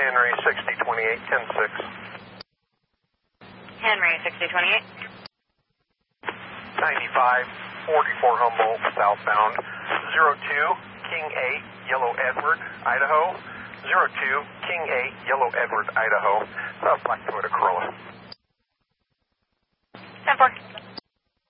Henry 6028, 106. Henry 6028. 9544 Humboldt southbound. 02 King 8 Yellow Edward, Idaho. 02 King 8 Yellow Edward, Idaho. Black Toyota Corolla. 10-4.